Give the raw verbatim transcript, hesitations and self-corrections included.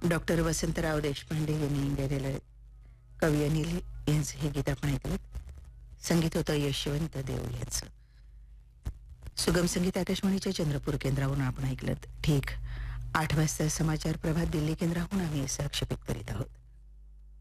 Doctor Vasantrao Deshpande यांनी गायलेलं कवी अनिल यांचं हे गीत आपण ऐकलं. संगीत होतं यशवंत देव यांचं. सुगम संगीत आकाशवाणीच्या चंद्रपूर केंद्रावरून आपण ऐकलं. ठीक आठ वाजता समाचार प्रभात दिल्ली केंद्रावरून आम्ही असं आक्षेपित करीत आहोत.